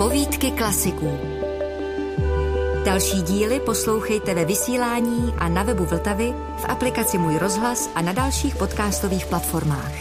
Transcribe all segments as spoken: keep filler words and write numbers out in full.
Povídky klasiků. Další díly poslouchejte ve vysílání a na webu Vltavy, v aplikaci Můj rozhlas a na dalších podcastových platformách.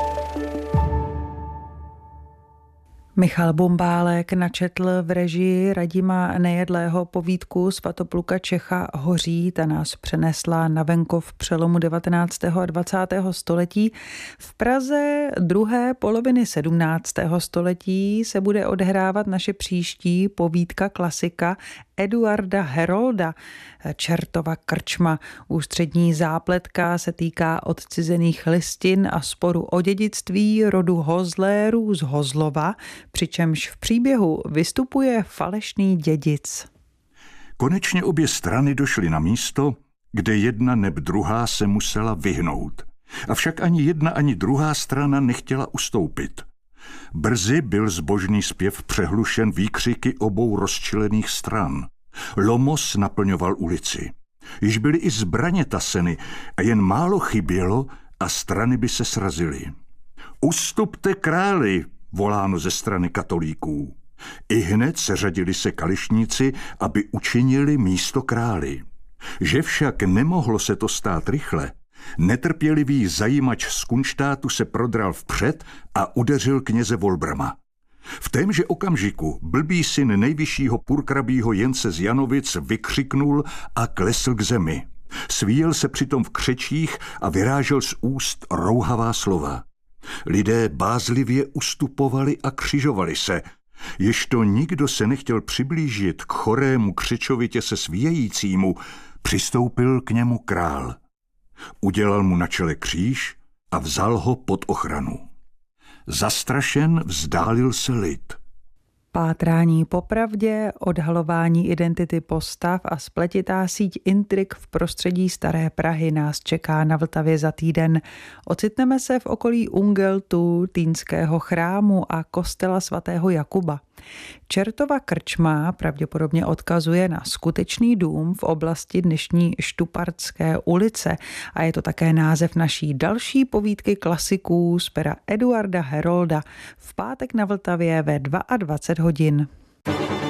Michal Bombálek načetl v režii Radima Nejedlého povídku Svatopluka Čecha Hoří. Ta nás přenesla na venkov přelomu devatenáctého a dvacátého století. V Praze druhé poloviny sedmnáctého století se bude odehrávat naše příští povídka klasika Eduarda Herolda, Čertova krčma. Ústřední zápletka se týká odcizených listin a sporu o dědictví rodu Hozlérů z Hozlova, přičemž v příběhu vystupuje falešný dědic. Konečně obě strany došly na místo, kde jedna neb druhá se musela vyhnout. Avšak ani jedna, ani druhá strana nechtěla ustoupit. Brzy byl zbožný zpěv přehlušen výkřiky obou rozčilených stran. Lomos naplňoval ulici. Již byly i zbraně taseny a jen málo chybělo a strany by se srazily. Ustupte králi, voláno ze strany katolíků. Ihned seřadili se kališníci, aby učinili místo králi. Že však nemohlo se to stát rychle, netrpělivý zajímač z kunštátu se prodral vpřed a udeřil kněze Volbrama. V témže okamžiku blbý syn nejvyššího purkrabího Jence z Janovic vykřiknul a klesl k zemi. Svíjel se přitom v křečích a vyrážel z úst rouhavá slova. Lidé bázlivě ustupovali a křižovali se. Ježto nikdo se nechtěl přiblížit k chorému křečovitě se svíjejícímu, přistoupil k němu král. Udělal mu na čele kříž a vzal ho pod ochranu. Zastrašen vzdálil se lid. Pátrání po pravdě, odhalování identity postav a spletitá síť intrik v prostředí Staré Prahy nás čeká na Vltavě za týden. Ocitneme se v okolí Ungeltu, Týnského chrámu a kostela svatého Jakuba. Čertova krčma pravděpodobně odkazuje na skutečný dům v oblasti dnešní Štupardské ulice a je to také název naší další povídky klasiků z pera Eduarda Herolda v pátek na Vltavě ve dvacet dva hodin.